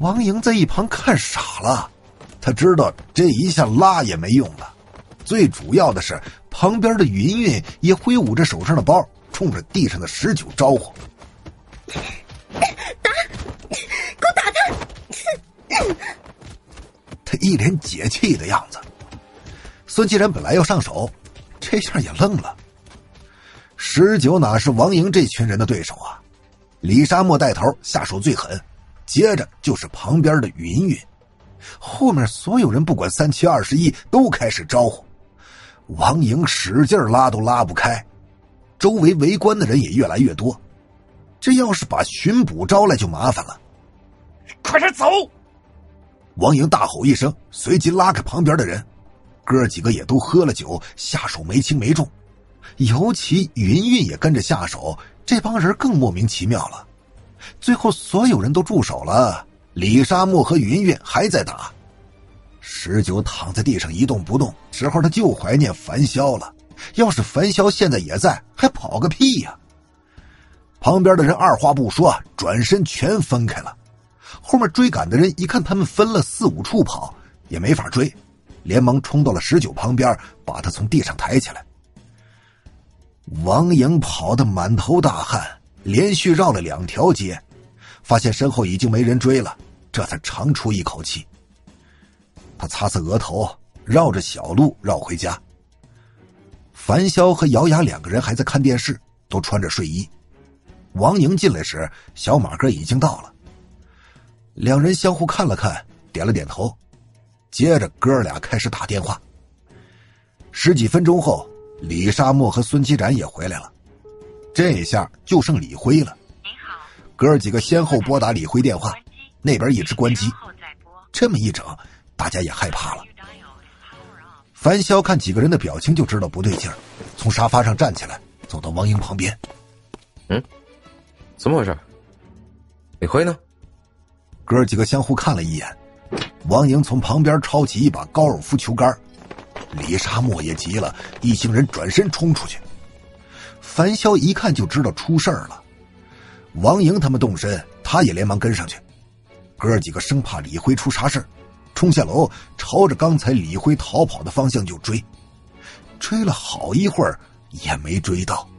王莹在一旁看傻了，他知道这一下拉也没用了，最主要的是旁边的云云也挥舞着手上的包，冲着地上的19招呼： 打，给我打他！ 他一脸解气的样子。孙继然本来要上手，这下也愣了。19哪是王莹这群人的对手啊？李沙漠带头下手最狠，接着就是旁边的云云，后面所有人不管3七21都开始招呼。王莹使劲拉都拉不开，周围围观的人也越来越多。这要是把巡捕招来就麻烦了。 快点走！ 王莹大吼一声，随即拉开旁边的人。哥几个也都喝了酒，下手没轻没重，尤其云云也跟着下手，这帮人更莫名其妙了。最后所有人都住手了，李沙漠和云云还在打。19躺在地上一动不动，时候他就怀念樊潇了。要是樊潇现在也在，还跑个屁呀！旁边的人二话不说，转身全分开了。后面追赶的人一看他们分了4、5处跑，也没法追，连忙冲到了19旁边，把他从地上抬起来。王莹跑得满头大汗，连续绕了2条街，发现身后已经没人追了，这才长出一口气。他擦擦额头，绕着小路绕回家。樊潇和姚雅2个人还在看电视，都穿着睡衣。王莹进来时，小马哥已经到了。2人相互看了看，点了点头，接着哥俩开始打电话。10几分钟后，李沙漠和孙继然也回来了，这下就剩李辉了。哥几个先后拨打李辉电话，那边一直关机。这么一整，大家也害怕了。樊潇看几个人的表情就知道不对劲儿，从沙发上站起来，走到王莹旁边。 怎么回事？李辉呢？ 哥几个相互看了一眼，王莹从旁边抄起一把高尔夫球杆，李沙漠也急了，一行人转身冲出去。樊潇一看就知道出事儿了，王莹他们动身，他也连忙跟上去。哥几个生怕李辉出啥事，冲下楼，朝着刚才李辉逃跑的方向就追，追了好一会儿也没追到。